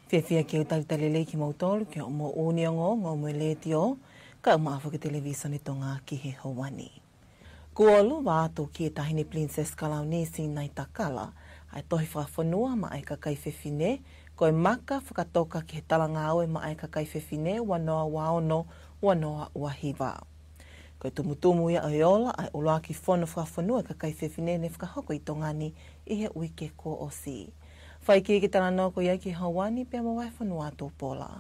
Fia ke utalele ki mautolu ke o mo uniongo ngo mo letio ka maafuka televisione tonga ki he Hawani. Kuolu wa to ki tahini Princess Kalaunisi nai takala ai tohi whafonua ma ai kakai fefine ko e maka whakatoka ki he talangawe ma ai kakai fefine wanoa waono wanoa wahiva. Ko e tumutumu ia oiola ai uloa ki fono whafonua kakai fefine ne whakahoko i tongani i he uike ko o si. Whai ki tana noko ia ki Hawani pe mo wai whanua tō pola.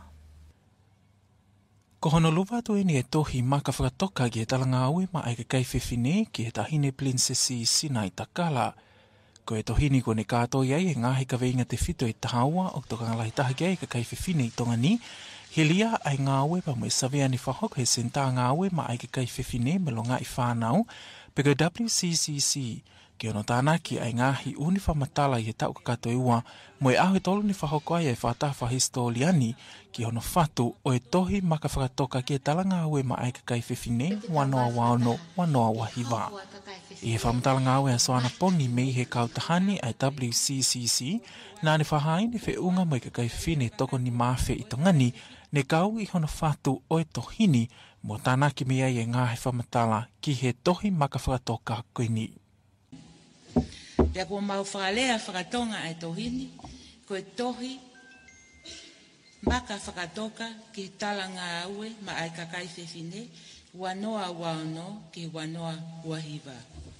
Ko Honolulu tu ini e tohi maka whakatoka ki he talanga aue ma ai kai whiwhine ki he tahine Princessi Sinai Takala. Ko e tohini ko ne kāto iai e ngahi ka veinga te whito e tahaua o toka ngalai taha ki ai ka kai whiwhine i tonga ni. He lia ai ngā aue pa mo e savea ni whahok he senta ngā aue ma ai kai whiwhine me lo ngā i whānau. Peko WCCC ki ono tānaki ai ngahi uni whamatala i he tau kakato e ua mo e ahu tolu ni whahoko ai e whatafa histoliani ki ono whatu o e tohi maka whakatoka ki e talanga aue ma ai kakai whiwhine wanoa waono wanoa wahiwa. I he whamatala ngā aue a soana pongi mei he kautahani ai WCCC nā ne whahai ni whiunga mo i kakai whiwhine toko ni mawhi i tongani ne kau i hono whatu o e tohini mo tānaki mea i e ngahi whamatala ki he tohi maka whakatoka koini. Pea kua mau whakalea whakatonga ai tohini, ko e tohi maka whakatoka ki talanga aue ma ai kakai whiwhine, wanoa waono ki wanoa wahiwa.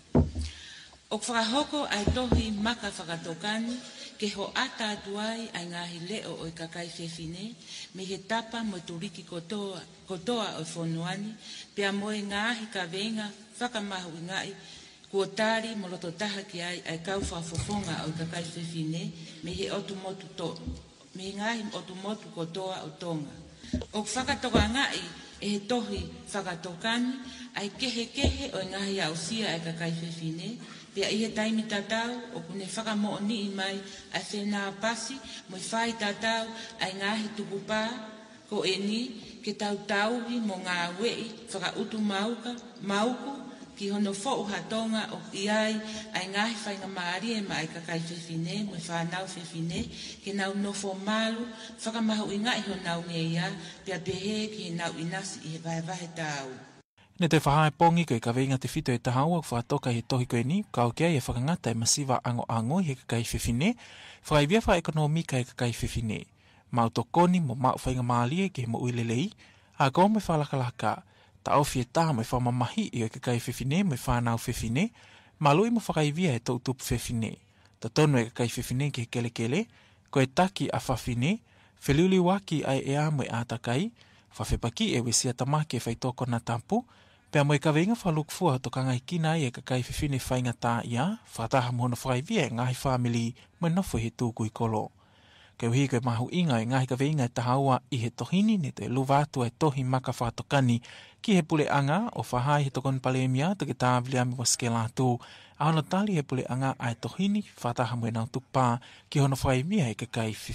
O whakahoko ai tohi maka whakatokani, ke ho ata atuai ai ngahi leo o i kakai whiwhine, me he tapa mo turiki kotoa o whonuani, pea mo e ngahi ka venga whakamahu i ngai, kua tari moloto taha ki ai kau whafofonga o kakai whiwhine me he otumotu to, me ngahi otumotu kotoa o tonga. O whakatoka ngai e he tohi whakatokani ai kehe o ngahi au sia ai kakai whiwhine, pia i he taimi tatau o kune whakamo'o ni i mai ai whenā pasi mo i whai tatau ai ngahi tukupa ko e ni ke tauhi mo ngā wei whakautu mauku ki hono fo'u hatonga o iai ai ngahi whainga maari e mai kakai whiwhine, mo i whanau whiwhine, ke nau nofo malu, whakamahu i ngai honau nge ia, pia pehe ki he nau inasi i he vahe tau. Ne te whahai pongi koe ka veinga te whito e tahaua ku whatoka he tohi koe ni, kau kia e whakangata e masiva ango he kakai whiwhine, whakaivia wha ekonomika e kakai whiwhine. Mau tokoni mo mau whainga maalie ki he mo uilelei, a kō me whalakalaka, ta awhi e tā mo e whamamahi i o kakai whiwhine mo e whanau whiwhine, malui mo whakaivia e tautupu whiwhine. Ta tonu e kakai whiwhine ki he kelekele, ko e taki a whawhine, wheliuli waki ai ea mo e ātakai, whawhepaki e wesia tamaki e whaitoko na tampu, pea mo e ka veinga whalukfua to kangai kina e kakai whiwhine whainga tā ia, whataha mo hono whakaivia e ngahi whamili mo e nofo he tūku i kolo. Kei uhi koe mahu inga e ngahi ka veinga e tahaua i he tohini ne te luvatu e tohi maka whatokani ki he pule anga o whahai he tokon palemia te ke tāwili ami waske lātu. A hono tali he pule anga ai tohini whataha mo e nau tupa ki hono whaimia e kakai